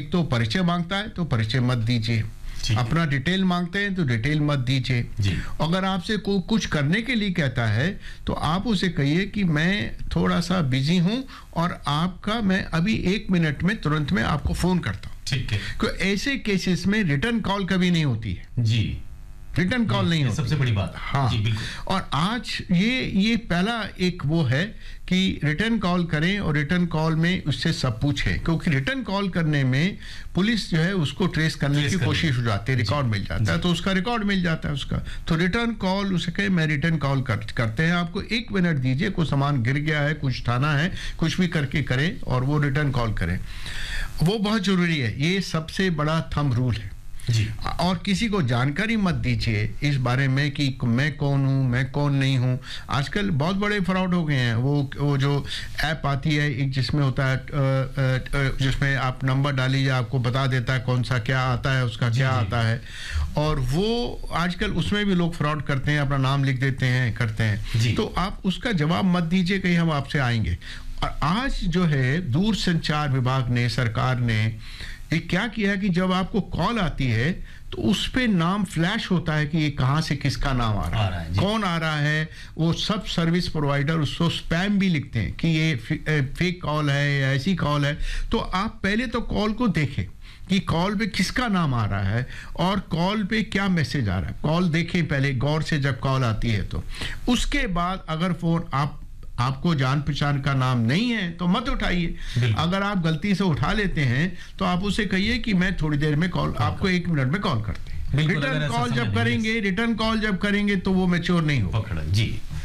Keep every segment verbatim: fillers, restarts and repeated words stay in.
एक तो परिचय मांगता है तो परिचय मत दीजिए, अपना डिटेल मांगते हैं तो डिटेल मत दीजिए। अगर आपसे कोई कुछ करने के लिए कहता है तो आप उसे कहिए कि मैं थोड़ा सा बिजी हूं और आपका मैं अभी एक मिनट में तुरंत में आपको फोन करता हूं। ठीक है, क्योंकि ऐसे केसेस में रिटर्न कॉल कभी नहीं होती है जी, रिटर्न कॉल नहीं होती, सबसे बड़ी बात। हाँ जी, बिल्कुल। और आज ये ये पहला एक वो है कि रिटर्न कॉल करें और रिटर्न कॉल में उससे सब पूछें, क्योंकि रिटर्न कॉल करने में पुलिस जो है उसको ट्रेस करने ट्रेस की कोशिश हो जाती है, रिकॉर्ड मिल जाता है तो उसका रिकॉर्ड मिल जाता है उसका। तो रिटर्न कॉल उसे कहे मैं रिटर्न कॉल कर, करते हैं, आपको एक मिनट दीजिए, कुछ सामान गिर गया है, कुछ ठाना है, कुछ भी करके करें और वो रिटर्न कॉल करें, वो बहुत जरूरी है। ये सबसे बड़ा थंब रूल है जी। और किसी को जानकारी मत दीजिए इस बारे में कि मैं कौन हूँ, मैं कौन नहीं हूँ। आजकल बहुत बड़े फ्रॉड हो गए हैं। वो वो जो ऐप आती है एक, जिसमें होता है जिसमें आप नंबर डालिए, आपको बता देता है कौन सा क्या आता है, उसका क्या आता है, और वो आजकल उसमें भी लोग फ्रॉड करते हैं, अपना नाम लिख देते हैं, करते हैं। तो आप उसका जवाब मत दीजिए कहीं हम आपसे आएंगे। और आज जो है दूरसंचार विभाग ने, सरकार ने ये क्या किया कि जब आपको कॉल आती है तो उस पे नाम फ्लैश होता है कि ये कहां से किसका नाम आ रहा, आ रहा है, कौन आ रहा है। वो सब सर्विस प्रोवाइडर उसको स्पैम भी लिखते हैं कि ये फेक कॉल है या ऐसी कॉल है। तो आप पहले तो कॉल को देखें कि कॉल पे किसका नाम आ रहा है और कॉल पे क्या मैसेज आ रहा है। कॉल देखें पहले गौर से जब कॉल आती है तो। उसके बाद अगर फोन आप आपको जान पहचान का नाम नहीं है तो मत उठाइए। अगर आप गलती से उठा लेते हैं तो आप उसे कहिए कि मैं थोड़ी देर में कॉल, आपको एक मिनट में कॉल करते हैं। रिटर्न कॉल जब करेंगे रिटर्न कॉल जब करेंगे तो वो मैच्योर नहीं होगा जी।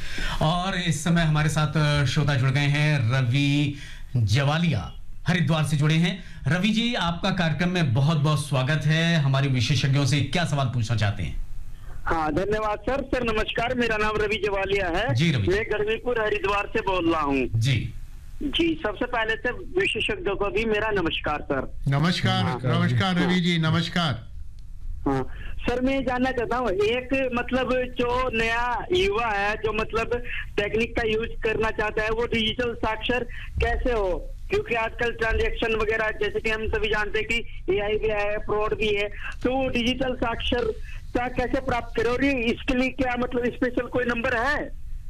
और इस समय हमारे साथ श्रोता जुड़ गए हैं, रवि जवालिया हरिद्वार से जुड़े हैं। रवि जी, आपका कार्यक्रम में बहुत बहुत स्वागत है। हमारे विशेषज्ञों से क्या सवाल पूछना चाहते हैं? हाँ, धन्यवाद सर। सर नमस्कार, मेरा नाम रवि जवालिया है जी। मैं गढ़वीपुर हरिद्वार से बोल रहा हूँ जी। जी, सबसे पहले से विशेषज्ञों को भी मेरा नमस्कार सर। नमस्कार। हाँ, नमस्कार रवि जी, नमस्कार। हाँ सर, मैं जानना चाहता हूँ, एक मतलब जो नया युवा है जो मतलब टेक्निक का यूज करना चाहता है, वो डिजिटल साक्षर कैसे हो? क्योंकि आजकल ट्रांजैक्शन वगैरह जैसे कि हम सभी जानते हैं कि एआई भी है, फ्रॉड भी है, तो वो डिजिटल साक्षर क्या कैसे प्राप्त करें और इसके लिए क्या मतलब स्पेशल कोई नंबर है?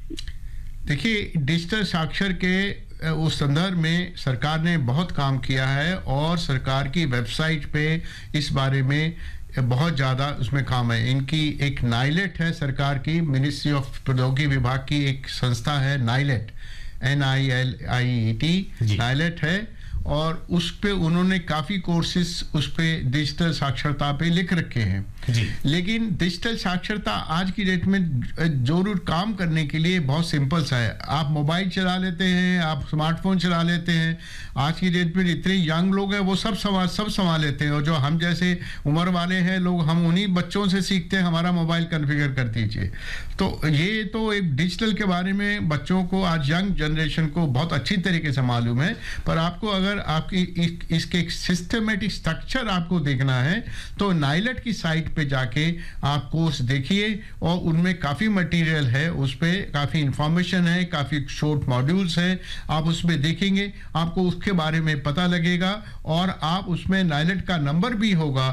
देखिए, डिजिटल साक्षर के उस संदर्भ में सरकार ने बहुत काम किया है और सरकार की वेबसाइट पे इस बारे में बहुत ज़्यादा उसमें काम है। इनकी एक नाइलेट है, सरकार की मिनिस्ट्री ऑफ प्रौद्योगिकी विभाग की एक संस्था है NIELIT, N I L I E T, NIELIT है, और उस पे उन्होंने काफ़ी कोर्सेज उस पे डिजिटल साक्षरता पे लिख रखे हैं जी। लेकिन डिजिटल साक्षरता आज की डेट में जरूर काम करने के लिए बहुत सिंपल सा है। आप मोबाइल चला लेते हैं, आप स्मार्टफोन चला लेते हैं। आज की डेट में इतने यंग लोग हैं वो सब संभाल सब संभाल लेते हैं, और जो हम जैसे उम्र वाले हैं लोग, हम उन्हीं बच्चों से सीखते हैं हमारा मोबाइल कॉन्फ़िगर कर दीजिए। तो ये तो एक डिजिटल के बारे में बच्चों को, आज यंग जनरेशन को बहुत अच्छी तरीके से मालूम है। पर आपको अगर आपकी इस, इसके एक सिस्टमेटिक स्ट्रक्चर आपको देखना है तो नाइलेट की साइट पे जाके आप कोर्स देखिए, और उनमें काफ़ी मटेरियल है, उस पे काफ़ी इंफॉर्मेशन है, काफ़ी शॉर्ट मॉड्यूल्स हैं। आप उसमें देखेंगे, आपको उसके बारे में पता लगेगा, और आप उसमें नाइलेट का नंबर भी होगा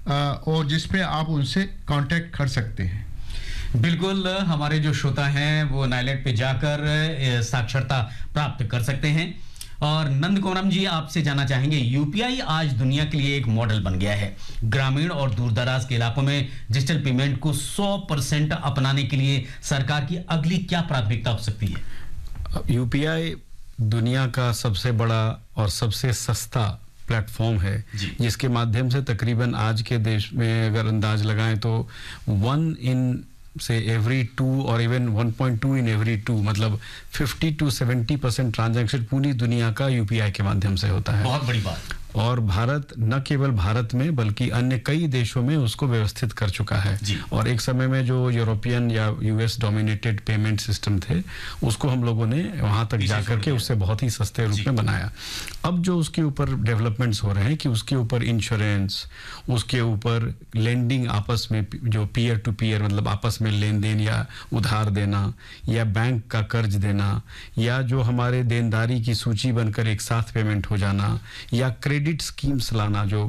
और जिसपे आप उनसे कांटेक्ट कर सकते हैं। बिल्कुल, हमारे जो श्रोता हैं वो नाइलेट पे जाकर साक्षरता प्राप्त कर सकते हैं। और नंद कोरम जी, आपसे जानना चाहेंगे, यूपीआई आज दुनिया के लिए एक मॉडल बन गया है। ग्रामीण और दूरदराज के इलाकों में डिजिटल पेमेंट को सौ परसेंट अपनाने के लिए सरकार की अगली क्या प्राथमिकता हो सकती है? यूपीआई दुनिया का सबसे बड़ा और सबसे सस्ता प्लेटफॉर्म है, जिसके माध्यम से तकरीबन आज के देश में अगर अंदाज लगाएं तो वन इन से एवरी टू और even one point two in every two, मतलब fifty to seventy percent transaction पूरी दुनिया का यूपीआई के माध्यम से होता है। बहुत बड़ी बात। और भारत न केवल भारत में बल्कि अन्य कई देशों में उसको व्यवस्थित कर चुका है। और एक समय में जो यूरोपियन या यूएस डोमिनेटेड पेमेंट सिस्टम थे, उसको हम लोगों ने वहां तक जाकर के उससे बहुत ही सस्ते रूप में बनाया। अब जो उसके ऊपर डेवलपमेंट्स हो रहे हैं कि उसके ऊपर इंश्योरेंस, उसके ऊपर लेंडिंग, आपस में जो पीयर टू पीयर मतलब आपस में लेन देन या उधार देना, या बैंक का कर्ज देना, या जो हमारे देनदारी की सूची बनकर एक साथ पेमेंट हो जाना, या क्रेडिट स्कीम्स लाना, जो